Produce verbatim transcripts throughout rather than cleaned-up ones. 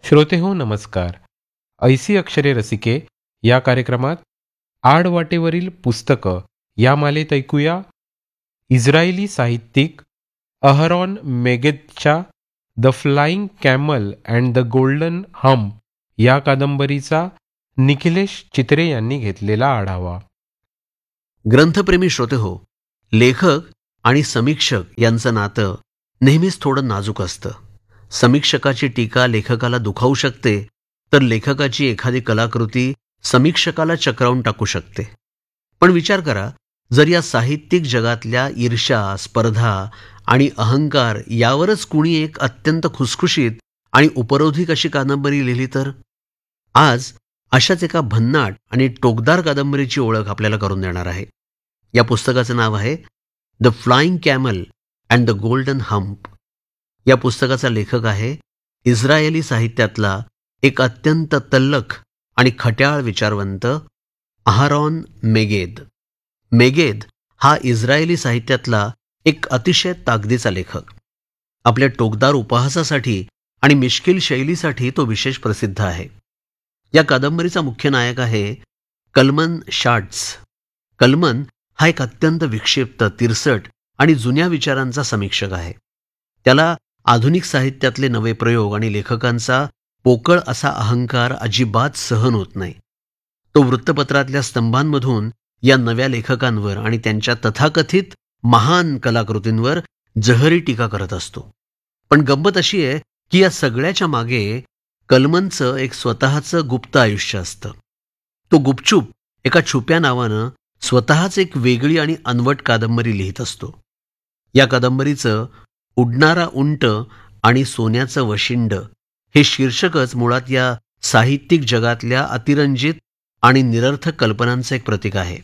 श्रोते हो नमस्कार. ऐसी अक्षरे रसिके या कार्यक्रमात आडवाटेवरील पुस्तकं या मालेत ऐकूया इस्रायली साहित्यिक अहरॉन मेगेदच्या the flying camel and the golden hump या कादंबरीचा निखिलेश चित्रे यांनी घेतलेला आढावा. ग्रंथप्रेमी श्रोते हो, लेखक आणि समीक्षक यांचं नातं नेहमीच थोडं नाजूक असतं. समीक्षकाची टीका लेखकाला दुखावू शकते, तर लेखकाची एखादी कलाकृती समीक्षकाला चक्रावून टाकू शकते. पण विचार करा, जर या साहित्यिक जगातल्या ईर्ष्या, स्पर्धा आणि अहंकार यावरच कुणी एक अत्यंत खुसखुशीत आणि उपरोधिक अशी कादंबरी लिहिली तर? आज अशाच एका भन्नाट आणि टोकदार कादंबरीची ओळख आपल्याला करून देणार आहे. या पुस्तकाचं नाव आहे the flying camel and the golden hump. या पुस्तकाचा लेखक आहे इस्रायली साहित्यातला एक अत्यंत तल्लख आणि खट्याळ विचारवंत अहरॉन मेगेद. मेगेद हा इस्रायली साहित्यातला एक अतिशय ताकदीचा लेखक. आपल्या टोकदार उपहासासाठी आणि मिश्किल शैलीसाठी तो विशेष प्रसिद्ध आहे. या कादंबरीचा मुख्य नायक आहे कलमन शाट्झ. कलमन हा एक अत्यंत विक्षिप्त, तिरसट आणि जुन्या विचारांचा समीक्षक आहे. त्याला आधुनिक साहित्यातले नवे प्रयोग आणि लेखकांचा पोकळ असा अहंकार अजिबात सहन होत नाही. तो वृत्तपत्रातल्या स्तंभांमधून या नव्या लेखकांवर आणि त्यांच्या तथाकथित महान कलाकृतींवर जहरी टीका करत असतो. पण गंमत अशी आहे की या सगळ्याच्या मागे कलमनचं एक स्वतःचं गुप्त आयुष्य असतं. तो गुपचूप एका छुप्या नावानं स्वतःच एक वेगळी आणि अनवट कादंबरी लिहित असतो. या कादंबरीचं उडणारा उंट आणि सोन्याचं वशिंड हे शीर्षकच मुळात या साहित्यिक जगातल्या अतिरंजित आणि निरर्थक कल्पनांचं एक प्रतीक आहे.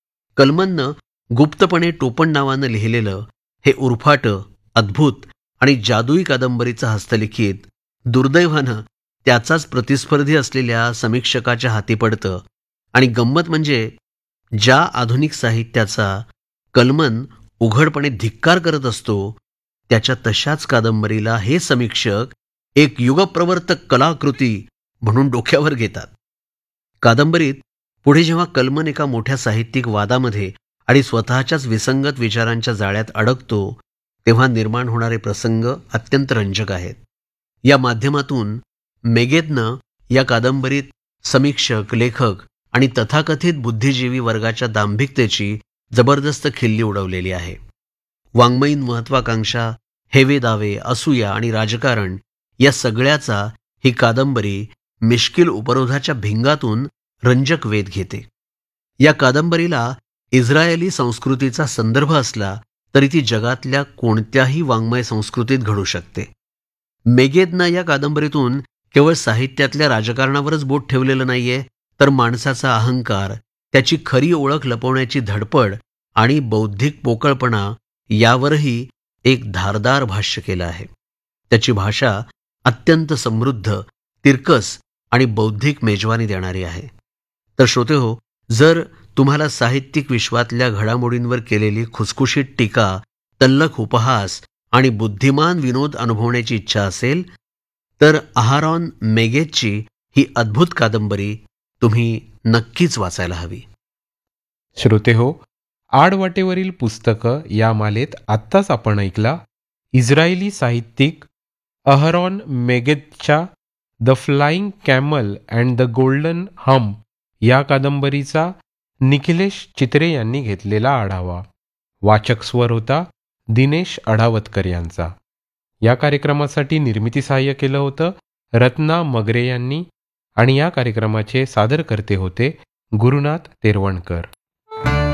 कलमननं गुप्तपणे टोपण नावानं लिहिलेलं हे उरफाटं, अद्भुत आणि जादुई कादंबरीचं हस्तलिखित दुर्दैवानं त्याचाच प्रतिस्पर्धी असलेल्या समीक्षकाच्या हाती पडतं. आणि गंमत म्हणजे ज्या आधुनिक साहित्याचा कलमन उघडपणे धिक्कार करत असतो, त्याच्या तशाच कादंबरीला हे समीक्षक एक युगप्रवर्तक कलाकृती म्हणून डोक्यावर घेतात. कादंबरीत पुढे जेव्हा कलमन एका मोठ्या साहित्यिक वादामध्ये आणि स्वतःच्याच विसंगत विचारांच्या जाळ्यात अडकतो, तेव्हा निर्माण होणारे प्रसंग अत्यंत रंजक आहेत. या माध्यमातून मेगेदनं या कादंबरीत समीक्षक, लेखक आणि तथाकथित बुद्धिजीवी वर्गाच्या दांभिकतेची जबरदस्त खिल्ली उडवलेली आहे. वाङ्मयीन महत्वाकांक्षा, हेवे दावे, असूया आणि राजकारण या सगळ्याचा ही कादंबरी मिश्किल उपरोधाच्या भिंगातून रंजक वेध घेते. या कादंबरीला इस्रायली संस्कृतीचा संदर्भ असला तरी ती जगातल्या कोणत्याही वाङ्मय संस्कृतीत घडू शकते. मेगेदनं या कादंबरीतून केवळ साहित्यातल्या राजकारणावरच बोट ठेवलेलं नाहीये, तर माणसाचा अहंकार, त्याची खरी ओळख लपवण्याची धडपड आणि बौद्धिक पोकळपणा यावरही एक धारदार भाष्य केलं आहे. त्याची भाषा अत्यंत समृद्ध, तिरकस आणि बौद्धिक मेजवानी देणारी आहे. तर श्रोते हो, जर तुम्हाला साहित्यिक विश्वातल्या घडामोडींवर केलेली खुसखुशीत टीका, तल्लख उपहास आणि बुद्धिमान विनोद अनुभवण्याची इच्छा असेल, तर अहरॉन मेगेदची ही अद्भुत कादंबरी तुम्ही नक्कीच वाचायला हवी. श्रोते हो, आडवाटेवरील पुस्तकं या मालेत आत्ताच आपण ऐकला इस्रायली साहित्यिक अहरॉन मेगेदच्या the flying camel and the golden hump या कादंबरीचा निखिलेश चित्रे यांनी घेतलेला आढावा. वाचक स्वर होता दिनेश अढावतकर यांचा. या कार्यक्रमासाठी निर्मिती सहाय्य केलं होतं रत्ना मगरे यांनी आणि या कार्यक्रमाचे सादरकर्ते होते गुरुनाथ तेरवणकर.